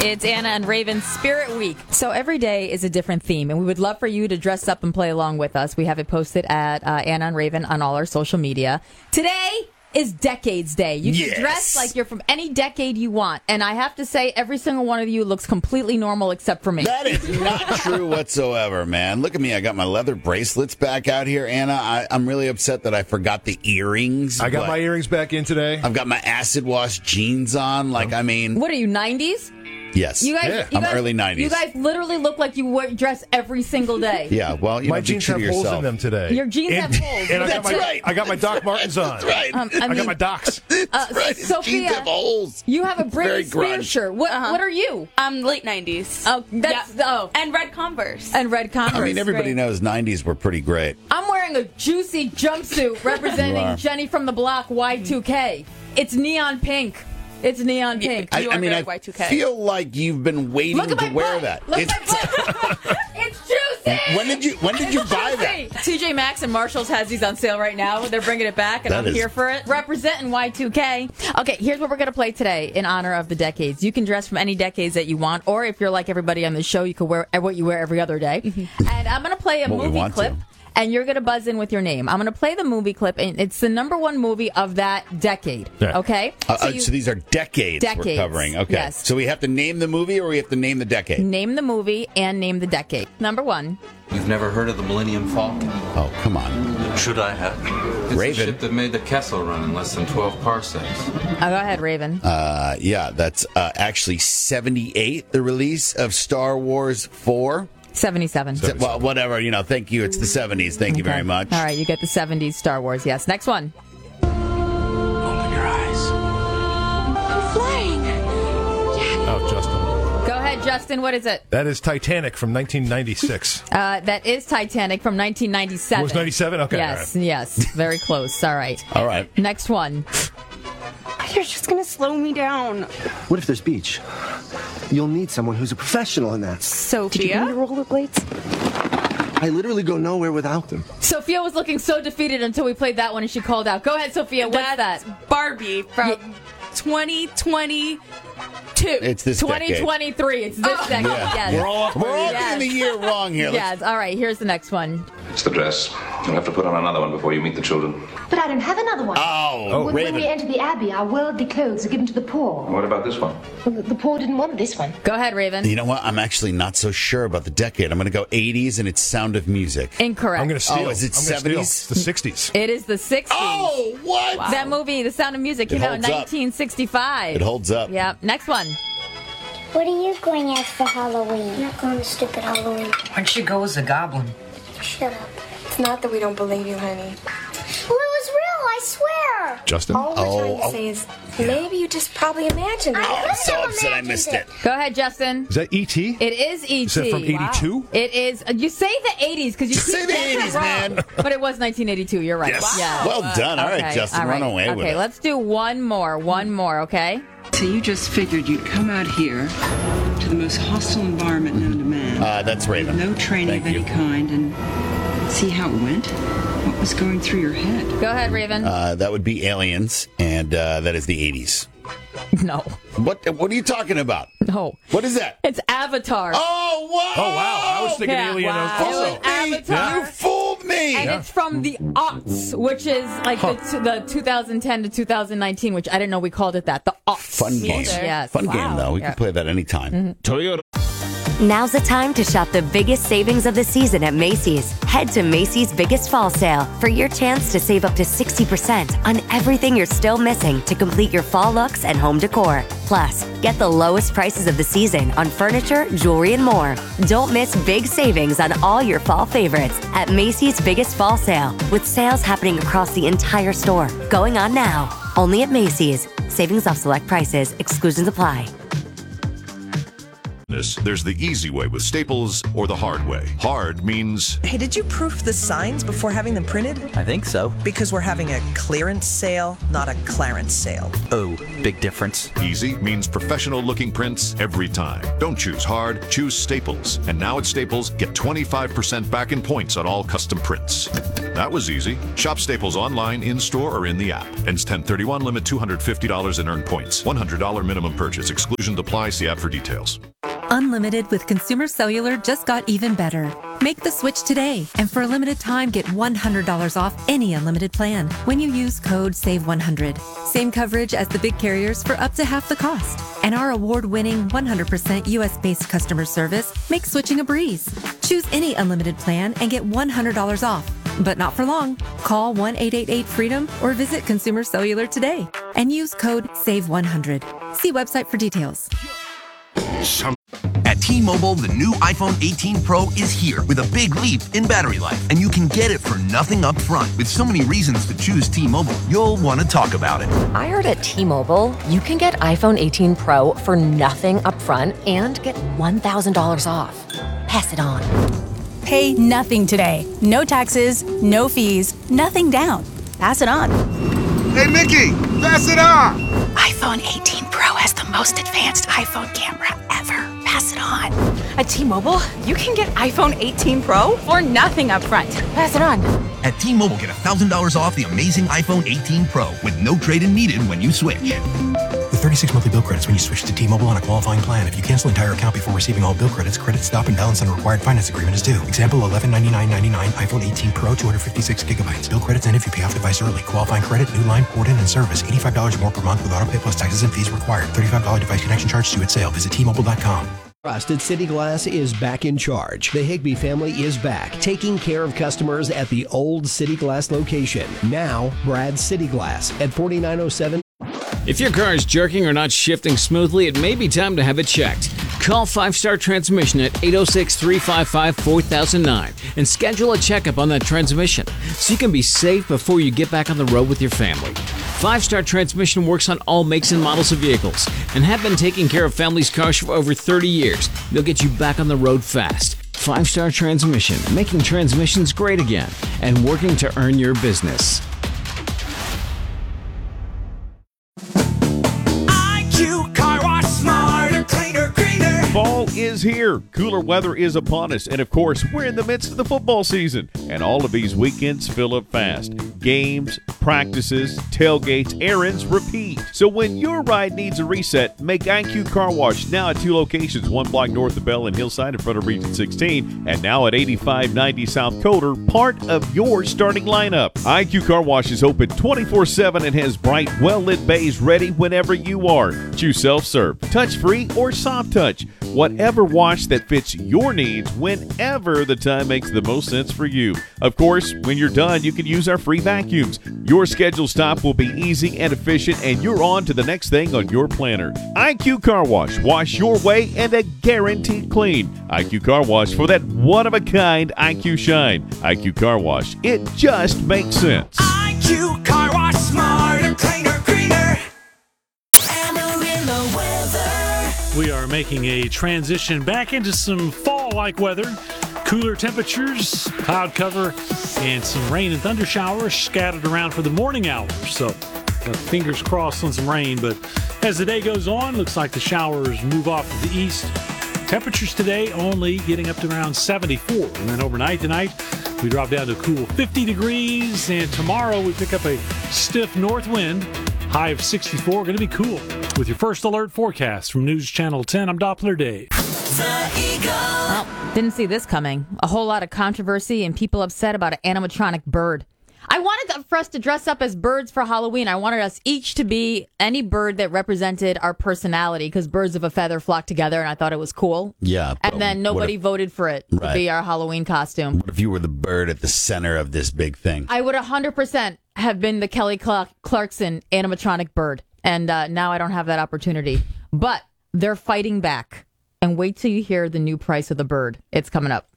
It's Anna and Raven's Spirit Week. So every day is a different theme, and we would love for you to dress up and play along with us. We have it posted at Anna and Raven on all our social media. Today is Decades Day. You can dress like you're from any decade you want. And I have to say, every single one of you looks completely normal except for me. That is not true whatsoever, man. Look at me. I got my leather bracelets back out here, Anna. I'm really upset that I forgot the earrings. I got my earrings back in today. I've got my acid wash jeans on. What are you, 90s? Yes. I'm early 90s. You guys literally look like you dress every single day. Yeah, well, my jeans have holes in them today. Your jeans have holes. And I got my Doc Martens on. That's right. I got my Docs. That's right. His Sophia, jeans have holes. You have a Britney Spears shirt. What are you? I'm late 90s. Oh, And red Converse. And red Converse. I mean, everybody knows 90s were pretty great. I'm wearing a juicy jumpsuit representing Jenny from the Block Y2K. It's neon pink. It's neon pink. I Y2K. feel like you've been waiting to wear that. Look at my butt. It's juicy. When did you buy that? TJ Maxx and Marshalls has these on sale right now. They're bringing it back, and I'm here for it. Representing Y2K. Okay, here's what we're going to play today in honor of the decades. You can dress from any decades that you want, or if you're like everybody on the show, you can wear what you wear every other day. Mm-hmm. And I'm going to play a movie clip. And you're going to buzz in with your name. I'm going to play the movie clip, and it's the number one movie of that decade. Yeah. Okay? So these are decades we're covering. Okay. Yes. So we have to name the movie, or we have to name the decade? Name the movie and name the decade. Number one. You've never heard of the Millennium Falcon? Oh, come on. Should I have? It's Raven. the ship that made the Kessel run in less than 12 parsecs. Go ahead, Raven. Yeah, that's actually 78, the release of Star Wars 4. 77. Well, whatever, thank you. It's the 70s. Thank you very much. All right, you get the 70s Star Wars. Yes. Next one. Open your eyes. I'm flying. Oh, Justin. Go ahead, Justin. What is it? That is Titanic from 1996. That is Titanic from 1997. It was 97? Okay. Yes, right. yes. Very close. All right. All right. Next one. You're just going to slow me down. What if there's beach? You'll need someone who's a professional in that. Sophia? Did you bring your rollerblades? I literally go nowhere without them. Sophia was looking so defeated until we played that one and she called out. Go ahead, Sophia. What's that? Barbie from 2022. It's this 2023. It's this decade. Yeah. Yes. We're all getting the year wrong here. Yes. All right. Here's the next one. It's the dress. You'll have to put on another one before you meet the children. But I don't have another one. Oh, When we enter the Abbey, our worldly clothes are given to the poor. What about this one? Well, the poor didn't want this one. Go ahead, Raven. You know what? I'm actually not so sure about the decade. I'm going to go 80s, and it's Sound of Music. Incorrect. I'm going to steal. Oh, is it 70s? It's the 60s. It is the 60s. Oh, what? Wow. That movie, The Sound of Music, came out in 1965. It holds up. Yeah. Next one. What are you going as for Halloween? I'm not going to stupid Halloween. Why don't you go as a goblin? Shut up. It's not that we don't believe you, honey. Well, it was real, I swear. Justin? All we're trying to say is maybe you just probably imagined it. I'm so upset I missed it. Go ahead, Justin. Is that E.T.? It is E.T. Is that from 82? Wow. It is. You say the 80s because you say the 80s, man. But it was 1982. You're right. Yes. Yeah. Well done. All right, Justin. All right. Run away with it. Okay, let's do one more. One more, okay? So you just figured you'd come out here to the most hostile environment known to man. That's Raven. No training of any kind, and see how it went? What was going through your head? Go ahead, Raven. That would be Aliens, and that is the 80s. No. What are you talking about? No. What is that? It's Avatar. Oh, wow. Oh, wow. I was thinking Alien also. It was Avatar. You fooled me. And it's from the aughts, which is like the 2010 to 2019, which I didn't know we called it that. The aughts. Fun game. Yes. Fun game, though. We can play that anytime. Mm-hmm. Toyota. Now's the time to shop the biggest savings of the season at Macy's. Head to Macy's Biggest Fall Sale for your chance to save up to 60% on everything you're still missing to complete your fall looks and home decor. Plus, get the lowest prices of the season on furniture, jewelry, and more. Don't miss big savings on all your fall favorites at Macy's Biggest Fall Sale, with sales happening across the entire store. Going on now, only at Macy's. Savings off select prices. Exclusions apply. There's the easy way with Staples or the hard way. Hard means... Hey, did you proof the signs before having them printed? I think so. Because we're having a clearance sale, not a clarence sale. Oh, big difference. Easy means professional-looking prints every time. Don't choose hard, choose Staples. And now at Staples, get 25% back in points on all custom prints. That was easy. Shop Staples online, in-store, or in the app. Ends 10/31, limit $250 in earned points. $100 minimum purchase. Exclusions apply. See app for details. Unlimited with Consumer Cellular just got even better. Make the switch today, and for a limited time, get $100 off any unlimited plan when you use code SAVE100. Same coverage as the big carriers for up to half the cost. And our award-winning 100% US-based customer service makes switching a breeze. Choose any unlimited plan and get $100 off. But not for long. Call 1-888-FREEDOM or visit Consumer Cellular today and use code SAVE100. See website for details. At T-Mobile, the new iPhone 18 Pro is here with a big leap in battery life, and you can get it for nothing up front. With so many reasons to choose T-Mobile, you'll want to talk about it. I heard at T-Mobile, you can get iPhone 18 Pro for nothing up front and get $1,000 off. Pass it on. Pay nothing today. No taxes, no fees, nothing down. Pass it on. Hey, Mickey, pass it on. iPhone 18 Pro has the most advanced iPhone camera ever. Pass it on. At T-Mobile, you can get iPhone 18 Pro for nothing up front. Pass it on. At T-Mobile, get $1,000 off the amazing iPhone 18 Pro with no trade-in needed when you switch. With 36 monthly bill credits when you switch to T-Mobile on a qualifying plan. If you cancel the entire account before receiving all bill credits, credit stop and balance on a required finance agreement is due. Example, $1199.99 iPhone 18 Pro, 256 gigabytes. Bill credits end if you pay off device early. Qualifying credit, new line, port in, and service. $85 more per month with auto pay plus taxes and fees required. $35 device connection charge due at sale. Visit T-Mobile.com. Trusted City Glass is back in charge. The Higbee family is back, taking care of customers at the old City Glass location. Now, Brad City Glass at 4907. If your car is jerking or not shifting smoothly, it may be time to have it checked. Call 5-Star Transmission at 806-355-4009 and schedule a checkup on that transmission so you can be safe before you get back on the road with your family. 5-Star Transmission works on all makes and models of vehicles and have been taking care of families' cars for over 30 years. They'll get you back on the road fast. 5-Star Transmission, making transmissions great again and working to earn your business. IQ Car Wash, smarter, cleaner, greener. Fall is here. Cooler weather is upon us. And of course, we're in the midst of the football season. And all of these weekends fill up fast. Games, practices, tailgates, errands, repeat. So when your ride needs a reset, make IQ Car Wash now at 2 locations, 1 block north of Bell and Hillside in front of Region 16, and now at 8590 South Coder, part of your starting lineup. IQ Car Wash is open 24/7 and has bright, well-lit bays ready whenever you are. Choose self-serve, touch-free, or soft touch. Whatever wash that fits your needs whenever the time makes the most sense for you. Of course, when you're done, you can use our free vacuums. Your scheduled stop will be easy and efficient, and you're on to the next thing on your planner. IQ Car Wash. Wash your way and a guaranteed clean. IQ Car Wash for that one-of-a-kind IQ shine. IQ Car Wash. It just makes sense. IQ Car Wash, smarter, cleaner, greener. We are making a transition back into some fall-like weather. Cooler temperatures, cloud cover, and some rain and thunder showers scattered around for the morning hours. So fingers crossed on some rain. But as the day goes on, looks like the showers move off to the east. Temperatures today only getting up to around 74. And then overnight tonight, we drop down to a cool 50 degrees. And tomorrow we pick up a stiff north wind. High of 64, going to be cool. With your first alert forecast from News Channel 10, I'm Doppler Dave. Well, didn't see this coming. A whole lot of controversy and people upset about an animatronic bird. I wanted for us to dress up as birds for Halloween. I wanted us each to be any bird that represented our personality because birds of a feather flock together, and I thought it was cool. Yeah. And then nobody voted for it to be our Halloween costume. What if you were the bird at the center of this big thing? I would 100% have been the Kelly Clarkson animatronic bird, and now I don't have that opportunity. But they're fighting back. And wait till you hear the new price of the bird. It's coming up.